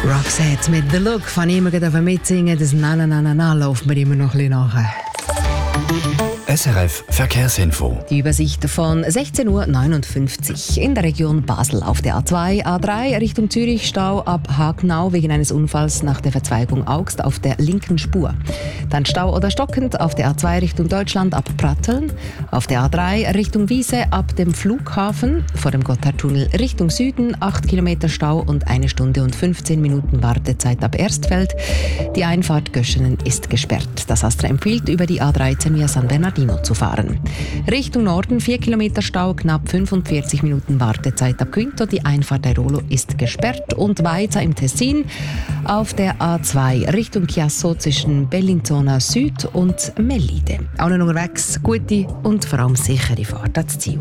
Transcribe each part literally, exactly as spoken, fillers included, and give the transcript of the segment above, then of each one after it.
Roxette mit «The Look» von ihm mitsingen. Das «Na na na na na» läuft mir immer noch ein bisschen nach. S R F Verkehrsinfo. Die Übersicht von sechzehn Uhr neunundfünfzig. In der Region Basel auf der A zwei, A drei Richtung Zürich Stau ab Hagnau wegen eines Unfalls nach der Verzweigung Augst auf der linken Spur. Dann Stau oder stockend auf der A zwei Richtung Deutschland ab Pratteln. Auf der A drei Richtung Wiese ab dem Flughafen. Vor dem Gotthardtunnel Richtung Süden acht Kilometer Stau und eine Stunde und fünfzehn Minuten Wartezeit ab Erstfeld. Die Einfahrt Göschenen ist gesperrt. Das Astra empfiehlt, über die A dreizehn via San Bernardino zu fahren. Richtung Norden vier Kilometer Stau, knapp fünfundvierzig Minuten Wartezeit ab Quinto. Die Einfahrt Airolo ist gesperrt. Und weiter im Tessin auf der A zwei Richtung Chiasso zwischen Bellinzona Süd und Melide. Allen unterwegs gute und vor allem sichere Fahrt ans Ziel.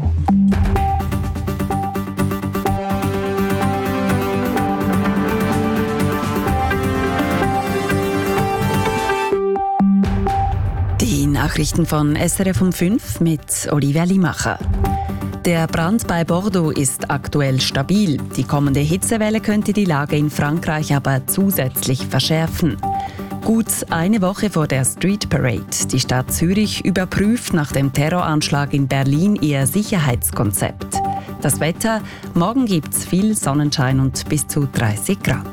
Nachrichten von S R F um fünf mit Olivia Limacher. Der Brand bei Bordeaux ist aktuell stabil. Die kommende Hitzewelle könnte die Lage in Frankreich aber zusätzlich verschärfen. Gut eine Woche vor der Street Parade. Die Stadt Zürich überprüft nach dem Terroranschlag in Berlin ihr Sicherheitskonzept. Das Wetter: Morgen gibt's viel Sonnenschein und bis zu dreißig Grad.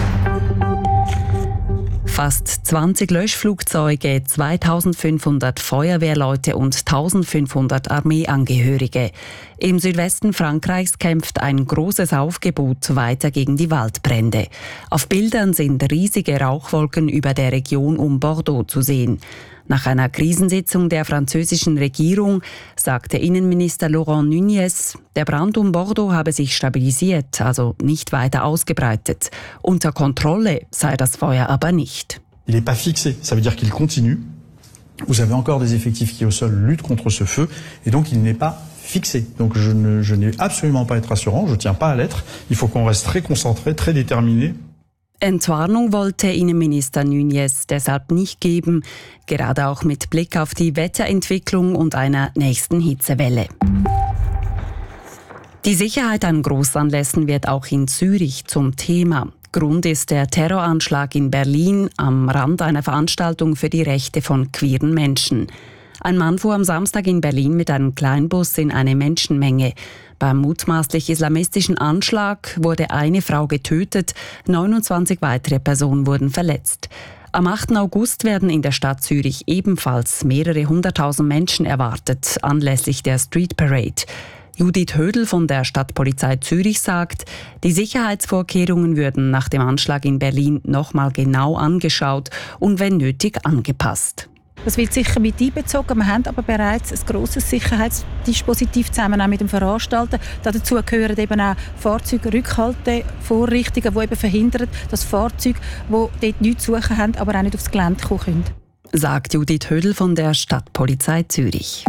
Fast zwanzig Löschflugzeuge, zweitausendfünfhundert Feuerwehrleute und eintausendfünfhundert Armeeangehörige. Im Südwesten Frankreichs kämpft ein großes Aufgebot weiter gegen die Waldbrände. Auf Bildern sind riesige Rauchwolken über der Region um Bordeaux zu sehen. Nach einer Krisensitzung der französischen Regierung sagte Innenminister Laurent Nunez, der Brand um Bordeaux habe sich stabilisiert, also nicht weiter ausgebreitet. Unter Kontrolle sei das Feuer aber nicht. Il n'est pas fixé, ça veut dire qu'il continue. Vous avez encore des effectifs qui au sol luttent contre ce feu et donc il n'est pas fixé. Donc je ne je n'ai absolument pas à être rassurant, je tiens pas à l'être. Il faut qu'on reste très concentré, très déterminé. Entwarnung wollte Innenminister Nunez deshalb nicht geben, gerade auch mit Blick auf die Wetterentwicklung und einer nächsten Hitzewelle. Die Sicherheit an Großanlässen wird auch in Zürich zum Thema. Grund ist der Terroranschlag in Berlin am Rand einer Veranstaltung für die Rechte von queeren Menschen. Ein Mann fuhr am Samstag in Berlin mit einem Kleinbus in eine Menschenmenge. Beim mutmaßlich islamistischen Anschlag wurde eine Frau getötet, neunundzwanzig weitere Personen wurden verletzt. Am achten August werden in der Stadt Zürich ebenfalls mehrere hunderttausend Menschen erwartet, anlässlich der Street Parade. Judith Hödel von der Stadtpolizei Zürich sagt, die Sicherheitsvorkehrungen würden nach dem Anschlag in Berlin nochmal genau angeschaut und wenn nötig angepasst. Das wird sicher mit einbezogen. Wir haben aber bereits ein grosses Sicherheitsdispositiv zusammen auch mit dem Veranstalter. Dazu gehören eben auch Fahrzeugrückhaltevorrichtungen, die eben verhindern, dass Fahrzeuge, die dort nichts zu suchen haben, aber auch nicht aufs Gelände kommen können. Sagt Judith Hödel von der Stadtpolizei Zürich.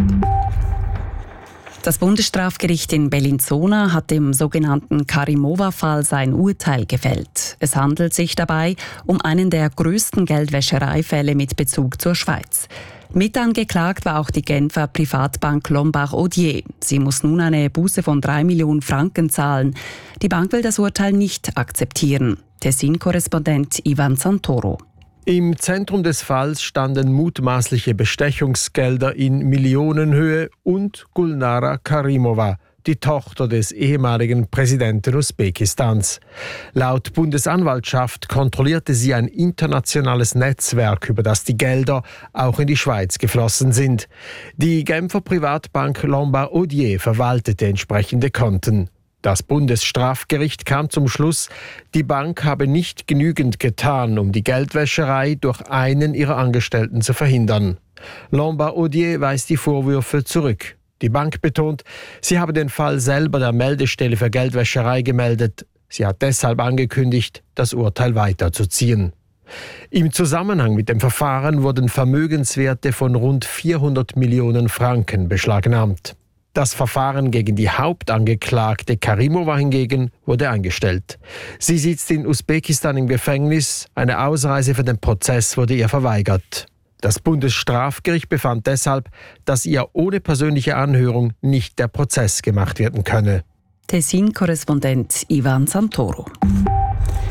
Das Bundesstrafgericht in Bellinzona hat im sogenannten Karimova-Fall sein Urteil gefällt. Es handelt sich dabei um einen der grössten Geldwäschereifälle mit Bezug zur Schweiz. Mitangeklagt war auch die Genfer Privatbank Lombard Odier. Sie muss nun eine Buße von drei Millionen Franken zahlen. Die Bank will das Urteil nicht akzeptieren. Tessin-Korrespondent Ivan Santoro. Im Zentrum des Falls standen mutmaßliche Bestechungsgelder in Millionenhöhe und Gulnara Karimova, die Tochter des ehemaligen Präsidenten Usbekistans. Laut Bundesanwaltschaft kontrollierte sie ein internationales Netzwerk, über das die Gelder auch in die Schweiz geflossen sind. Die Genfer Privatbank Lombard Odier verwaltete entsprechende Konten. Das Bundesstrafgericht kam zum Schluss, die Bank habe nicht genügend getan, um die Geldwäscherei durch einen ihrer Angestellten zu verhindern. Lombard Odier weist die Vorwürfe zurück. Die Bank betont, sie habe den Fall selber der Meldestelle für Geldwäscherei gemeldet. Sie hat deshalb angekündigt, das Urteil weiterzuziehen. Im Zusammenhang mit dem Verfahren wurden Vermögenswerte von rund vierhundert Millionen Franken beschlagnahmt. Das Verfahren gegen die Hauptangeklagte Karimova hingegen wurde eingestellt. Sie sitzt in Usbekistan im Gefängnis. Eine Ausreise für den Prozess wurde ihr verweigert. Das Bundesstrafgericht befand deshalb, dass ihr ohne persönliche Anhörung nicht der Prozess gemacht werden könne. Tessin-Korrespondent Ivan Santoro.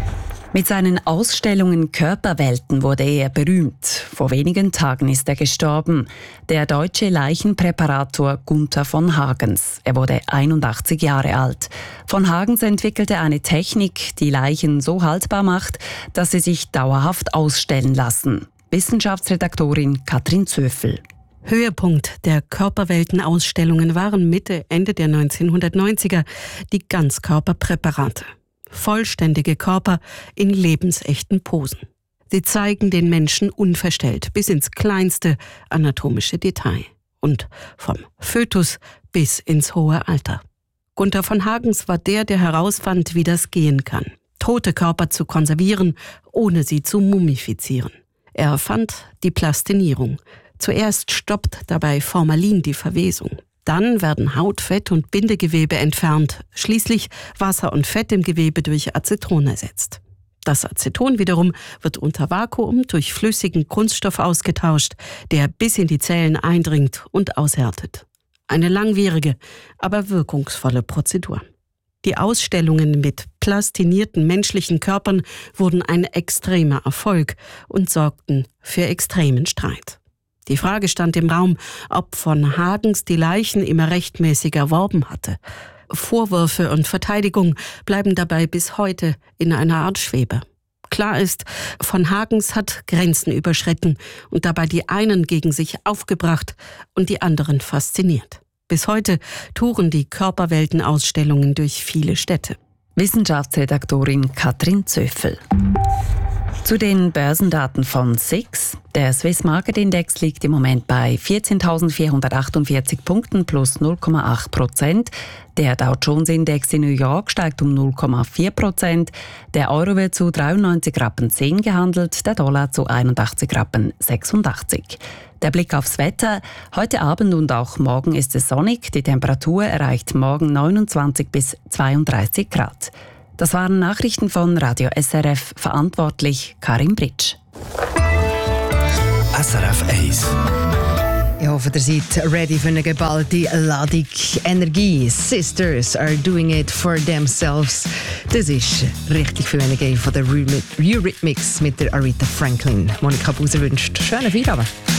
Mit seinen Ausstellungen Körperwelten wurde er berühmt. Vor wenigen Tagen ist er gestorben. Der deutsche Leichenpräparator Gunther von Hagens. Er wurde einundachtzig Jahre alt. Von Hagens entwickelte eine Technik, die Leichen so haltbar macht, dass sie sich dauerhaft ausstellen lassen. Wissenschaftsredaktorin Katrin Zöfel. Höhepunkt der Körperweltenausstellungen waren Mitte, Ende der neunzehnhundertneunziger die Ganzkörperpräparate. Vollständige Körper in lebensechten Posen. Sie zeigen den Menschen unverstellt bis ins kleinste anatomische Detail. Und vom Fötus bis ins hohe Alter. Gunther von Hagens war der, der herausfand, wie das gehen kann. Tote Körper zu konservieren, ohne sie zu mumifizieren. Er erfand die Plastinierung. Zuerst stoppt dabei Formalin die Verwesung. Dann werden Haut, Fett und Bindegewebe entfernt. Schließlich Wasser und Fett im Gewebe durch Aceton ersetzt. Das Aceton wiederum wird unter Vakuum durch flüssigen Kunststoff ausgetauscht, der bis in die Zellen eindringt und aushärtet. Eine langwierige, aber wirkungsvolle Prozedur. Die Ausstellungen mit plastinierten menschlichen Körpern wurden ein extremer Erfolg und sorgten für extremen Streit. Die Frage stand im Raum, ob von Hagens die Leichen immer rechtmäßig erworben hatte. Vorwürfe und Verteidigung bleiben dabei bis heute in einer Art Schwebe. Klar ist, von Hagens hat Grenzen überschritten und dabei die einen gegen sich aufgebracht und die anderen fasziniert. Bis heute touren die Körperweltenausstellungen durch viele Städte. Wissenschaftsredaktorin Katrin Zöfel. Zu den Börsendaten von S I X. Der Swiss Market Index liegt im Moment bei vierzehntausendvierhundertachtundvierzig Punkten plus null Komma acht Prozent. Der Dow Jones Index in New York steigt um null Komma vier Prozent. Der Euro wird zu dreiundneunzig Rappen zehn gehandelt, der Dollar zu einundachtzig Rappen sechsundachtzig. Der Blick aufs Wetter. Heute Abend und auch morgen ist es sonnig. Die Temperatur erreicht morgen neunundzwanzig bis zweiunddreißig Grad. Das waren Nachrichten von Radio S R F, verantwortlich Karin Britsch. S R F eins. Ich hoffe, ihr seid ready für eine geballte Ladung Energie. Sisters are doing it for themselves. Das ist richtig für eine von der Eurythmics mit der Aretha Franklin. Monika Buser wünscht schönen Feierabend.